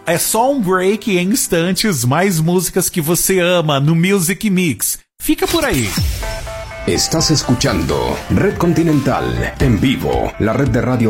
é só um break, em instantes, mais músicas que você ama no Music Mix. Fica por aí. Estás escuchando Red Continental en vivo, la red de radio